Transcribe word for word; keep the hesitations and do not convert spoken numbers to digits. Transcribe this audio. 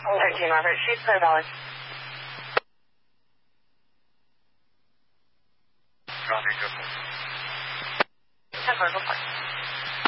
thirteen, Robert. Street, clear Valley. Copy, good. ten four, go for it.